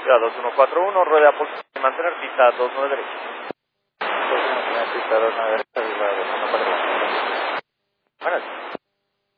Ya 2141, rueda por mantener pista 29 derecha. Mantener pista 29